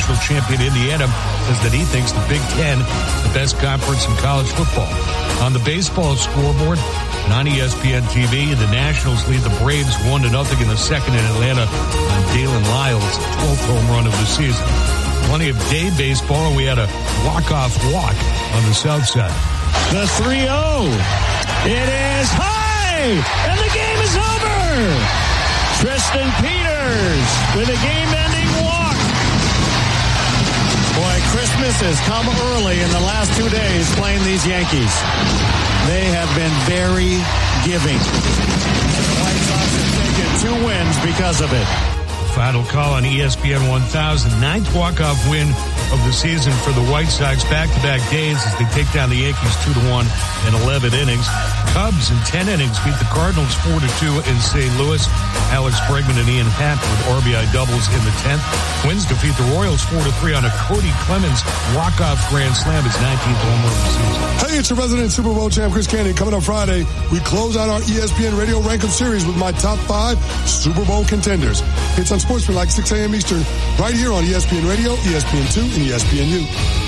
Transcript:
national champion Indiana says that he thinks the Big Ten is the best conference in college football. On the baseball scoreboard and on ESPN TV, the Nationals lead the Braves 1-0 in the second in Atlanta on Dalen Lyles' 12th home run of the season. Plenty of day baseball, and we had a walk-off walk on the south side. The 3-0. It is high, and the game is over. Tristan Peters with a game-ending walk. Boy, Christmas has come early in the last 2 days playing these Yankees. They have been very giving. The White Sox have taken 2 wins because of it. Final call on ESPN 1000. 9th walk-off win of the season for the White Sox. Back-to-back days as they take down the Yankees 2-1 in 11 innings. Cubs in 10 innings beat the Cardinals 4-2 in St. Louis. Alex Bregman and Ian Happ with RBI doubles in the 10th. Twins defeat the Royals 4-3 on a Cody Clemens walk-off grand slam, his 19th home run of the season. Hey, it's your resident Super Bowl champ, Chris Candy. Coming up Friday, we close out our ESPN Radio Rank-Em series with my top 5 Super Bowl contenders. It's on Sportsman like 6 a.m. Eastern, right here on ESPN Radio, ESPN2, and ESPNU.